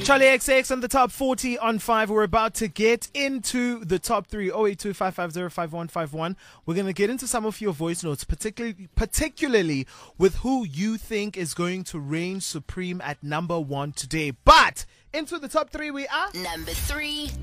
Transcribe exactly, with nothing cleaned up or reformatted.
Charlie X X on the top forty on five. We're about to get into the top three. oh eight two, five five zero, five one five one. We're going to get into some of your voice notes, particularly particularly with who you think is going to reign supreme at number one today. But into the top three we are. Number three.